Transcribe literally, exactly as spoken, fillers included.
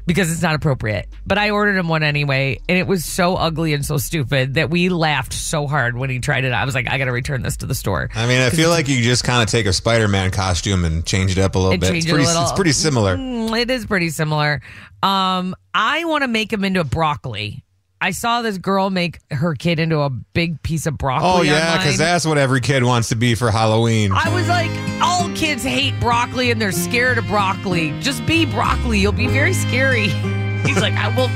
because it's not appropriate. But I ordered him one anyway, and it was so ugly and so stupid that we laughed so hard when he tried it. I was like, I got to return this to the store. I mean, I feel like you just kind of take a Spider-Man costume and change it up a little And bit. change It's it a pretty, little. it's pretty similar. Mm, it is pretty similar. Um, I want to make him into a broccoli. I saw this girl make her kid into a big piece of broccoli. Oh, yeah, because online. that's what every kid wants to be for Halloween. I was like, all kids hate broccoli and they're scared of broccoli. Just be broccoli. You'll be very scary. He's like, I will